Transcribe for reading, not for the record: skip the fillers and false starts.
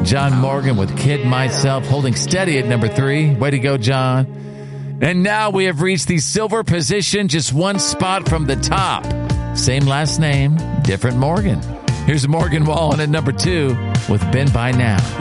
John Morgan with Kid Myself holding steady at number 3. Way to go, John. And now we have reached the silver position, just one spot from the top. Same last name, different Morgan. Here's Morgan Wallen at number 2 with Been By Now.